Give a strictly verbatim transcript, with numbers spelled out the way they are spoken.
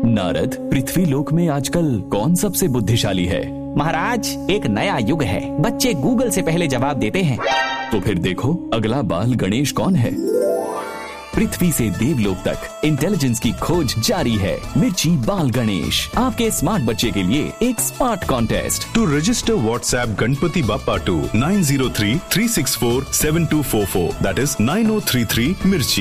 नारद, पृथ्वी लोक में आजकल कौन सबसे बुद्धिशाली है? महाराज, एक नया युग है, बच्चे गूगल से पहले जवाब देते हैं। तो फिर देखो, अगला बाल गणेश कौन है? पृथ्वी से देवलोक तक इंटेलिजेंस की खोज जारी है। मिर्ची बाल गणेश, आपके स्मार्ट बच्चे के लिए एक smart contest. To register WhatsApp Ganpati Bappa to nine zero three three six four seven to four four, that is nine O three three मिर्ची।